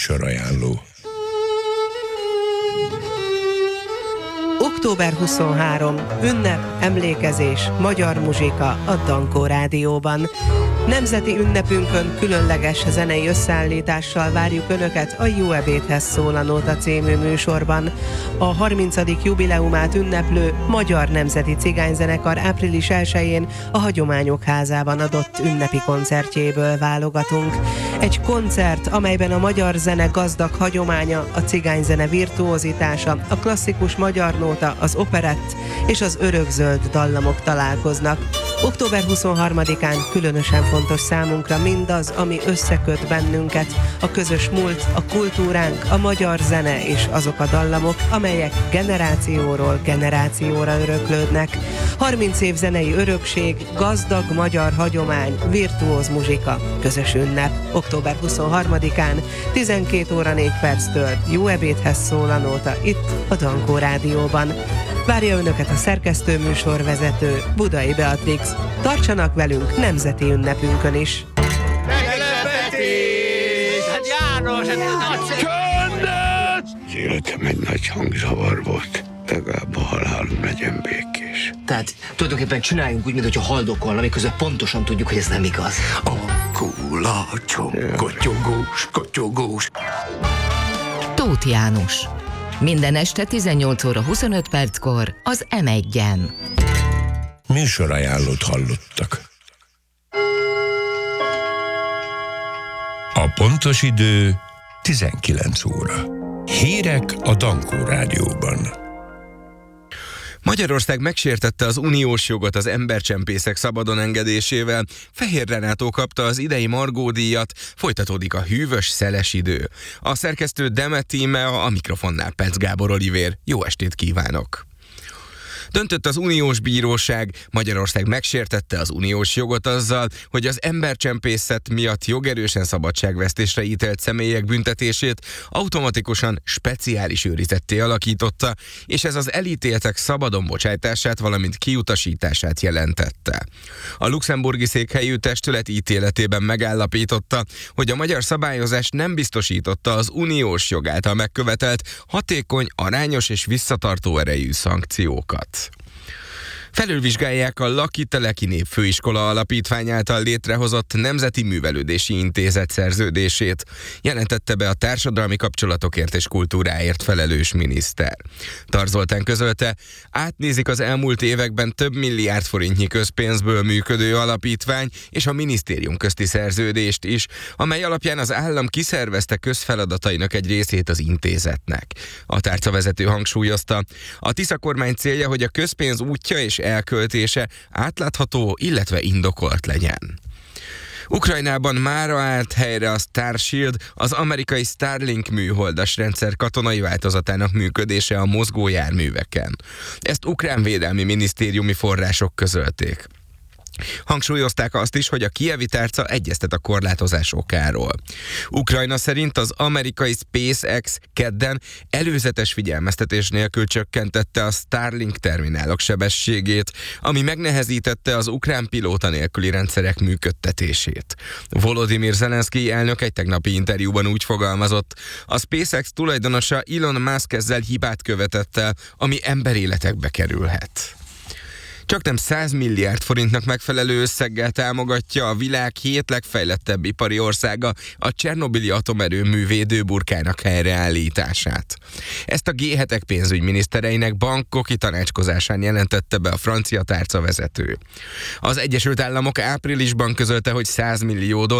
Műsorajánló. Október 23. Ünnep, emlékezés, magyar muzsika a Dankó Rádióban. Nemzeti ünnepünkön különleges zenei összeállítással várjuk Önöket a Jó ebédhez szól a Nóta című műsorban. A 30. jubileumát ünneplő Magyar Nemzeti Cigányzenekar április 1-én a Hagyományok Házában adott ünnepi koncertjéből válogatunk. Egy koncert, amelyben a magyar zene gazdag hagyománya, a cigányzene virtuózitása, a klasszikus magyar nóta, az operett és az örökzöld dallamok találkoznak. Október 23-án különösen fontos számunkra mindaz, ami összeköt bennünket, a közös múlt, a kultúránk, a magyar zene és azok a dallamok, amelyek generációról generációra öröklődnek. 30 év zenei örökség, gazdag magyar hagyomány, virtuóz muzsika, közös ünnep. Október 23-án 12 óra 4 perctől Jó ebédhez szól a Nóta itt a Dankó Rádióban. Várja Önöket a szerkesztőműsorvezető, Budai Beatrix. Tartsanak velünk nemzeti ünnepünkön is. Meglepetés! Hát János, Az életem egy nagy hangzavar volt. Legalább a halálom legyen békés. Tehát tulajdonképpen csináljunk úgy, mintha haldokolna, miközben pontosan tudjuk, hogy ez nem igaz. A kulácsom, kotyogós, kotyogós. Tóth János. Minden este 18 óra 25 perckor az M1-en. Műsorajánlót hallottak. A pontos idő 19 óra. Hírek a Dankó Rádióban. Magyarország megsértette az uniós jogot az embercsempészek szabadon engedésével, Fehér Renátó kapta az idei Margó díjat, folytatódik a hűvös, szeles idő. A szerkesztő Demet Íme, a mikrofonnál Pec Gábor Olivér. Jó estét kívánok! Döntött az uniós bíróság, Magyarország megsértette az uniós jogot azzal, hogy az embercsempészet miatt jogerősen szabadságvesztésre ítélt személyek büntetését automatikusan speciális őrizetté alakította, és ez az elítéltek szabadon bocsájtását, valamint kiutasítását jelentette. A luxemburgi székhelyű testület ítéletében megállapította, hogy a magyar szabályozás nem biztosította az uniós jog által megkövetelt hatékony, arányos és visszatartó erejű szankciókat. Felülvizsgálják a Laki Teleki Népfőiskola Alapítvány által létrehozott Nemzeti Művelődési Intézet szerződését, jelentette be a társadalmi kapcsolatokért és kultúráért felelős miniszter. Tar Zoltán közölte, átnézik az elmúlt években több milliárd forintnyi közpénzből működő alapítvány és a minisztérium közti szerződést is, amely alapján az állam kiszervezte közfeladatainak egy részét az intézetnek. A tárcavezető hangsúlyozta, a Tisza kormány célja, hogy a közpénz útja és elköltése átlátható, illetve indokolt legyen. Ukrajnában mára állt helyre a Starshield, az amerikai Starlink műholdas rendszer katonai változatának működése a mozgó járműveken. Ezt ukrán védelmi minisztériumi források közölték. Hangsúlyozták azt is, hogy a kijevi tárca egyeztet a korlátozás okáról. Ukrajna szerint az amerikai SpaceX kedden előzetes figyelmeztetés nélkül csökkentette a Starlink terminálok sebességét, ami megnehezítette az ukrán pilóta nélküli rendszerek működtetését. Volodymyr Zelenszkij elnök egy tegnapi interjúban úgy fogalmazott, a SpaceX tulajdonosa Elon Musk ezzel hibát követett el, ami emberéletekbe kerülhet. Csaknem 100 milliárd forintnak megfelelő összeggel támogatja a világ 7 legfejlettebb ipari országa a Csernobili atomerőmű védőburkának helyreállítását. Ezt a G7-ek pénzügyminisztereinek bankoki tanácskozásán jelentette be a francia tárcavezető. Az Egyesült Államok áprilisban közölte, hogy 100 millió